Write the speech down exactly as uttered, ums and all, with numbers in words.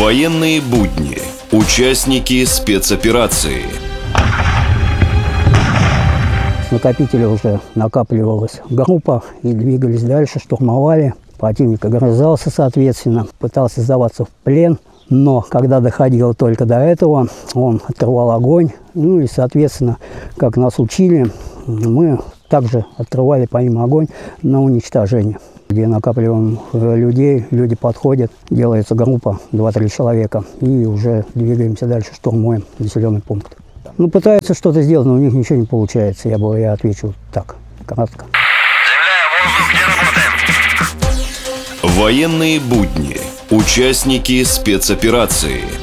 Военные будни. Участники спецоперации. С накопителя уже накапливалась группа и двигались дальше, штурмовали. Противник огрызался, соответственно, пытался сдаваться в плен. Но когда доходило только до этого, он открывал огонь. Ну и, соответственно, как нас учили, мы также открывали по ним огонь на уничтожение. Где накапливаем людей, люди подходят, делается группа два-три человека, и уже двигаемся дальше, штурмуем населенный пункт. Ну, пытаются что-то сделать, но у них ничего не получается. Я бы я отвечу так, кратко. Земля, воздух, где работаем? Военные будни. Участники спецоперации.